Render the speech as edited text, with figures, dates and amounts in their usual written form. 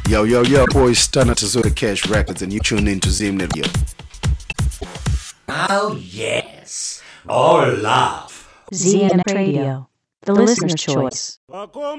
Yo, boys, Stunner to Zoda Cash Records, and you tune in to Zim Radio. Oh, yes. All love. ZNet Radio, the listener's choice.